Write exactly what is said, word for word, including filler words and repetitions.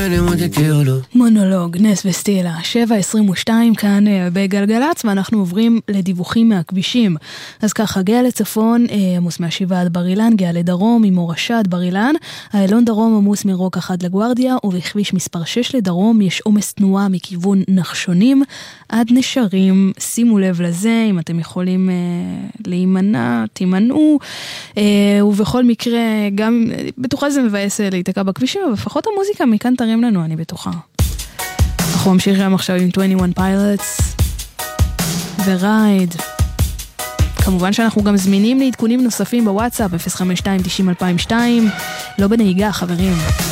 מונולוג, נס וסטילה, שבע עשרים ושתיים כאן בגלגלץ, ואנחנו עוברים לדיווחים מהכבישים. אז ככה, גאה לצפון, עמוס מהשיבה עד בר אילן, גאה לדרום, ממורשה עד בר אילן, האלון דרום עמוס מרוקח עד לגוארדיה, ובכביש מספר שש לדרום יש עומס תנועה מכיוון נחשונים עד נשרים. שימו לב לזה, אם אתם יכולים אה, להימנע, תימנעו, אה, ובכל מקרה, גם בטוחה זה מבאס להתקע בכבישים, אבל לפחות המוזיקה מכאן תרים לנו, אני בטוחה. אנחנו ממשיכים עכשיו עם עשרים ואחת Pilots ורייד. כמובן שאנחנו גם זמינים לעדכונים נוספים בוואטסאפ אפס חמש שתיים תשעים אלפיים ושתיים. לא בנהיגה, חברים.